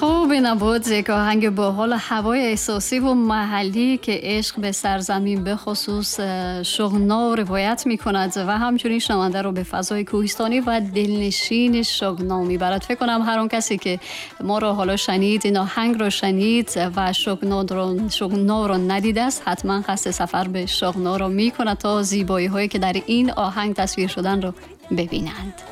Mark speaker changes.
Speaker 1: خوب نبود یک آهنگ با حال هوای احساسی و محلی که عشق به سرزمین به خصوص شغنا روایت می کند و همچنین شنونده رو به فضای کوهستانی و دلنشین شغنا می برد. فکر کنم هر اون کسی که ما رو حالا شنید، این آهنگ رو شنید و شغنا رو ندیده است، حتما قصد سفر به شغنا رو می کند تا زیبایی هایی که در این آهنگ تصویر شدن رو ببینند.